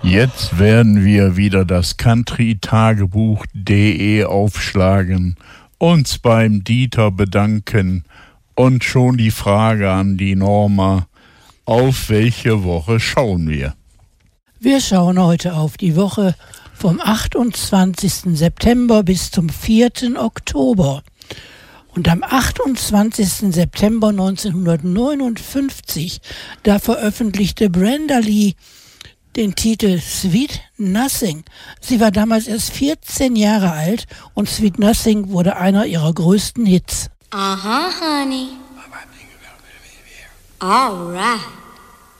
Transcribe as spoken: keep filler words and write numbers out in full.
Jetzt werden wir wieder das Country-Tagebuch punkt de aufschlagen, uns beim Dieter bedanken und schon die Frage an die Norma, auf welche Woche schauen wir? Wir schauen heute auf die Woche vom achtundzwanzigsten September bis zum vierten Oktober. Und am achtundzwanzigsten September neunzehnhundertneunundfünfzig, da veröffentlichte Brenda Lee den Titel Sweet Nothing. Sie war damals erst vierzehn Jahre alt und Sweet Nothing wurde einer ihrer größten Hits. Uh-huh, honey. All right.